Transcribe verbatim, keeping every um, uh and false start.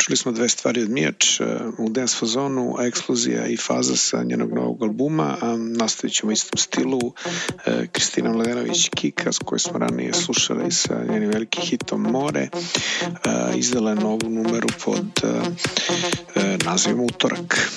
Čuli smo dve stvari od Mijač, u dance fazonu, Eksplozija i Faza sa njenog novog albuma, a nastavit ćemo istom stilu. Kristina Mladenović Kika, s kojoj smo ranije slušali sa njenim velikim hitom More, izdala je novu numeru pod nazivom Utorak.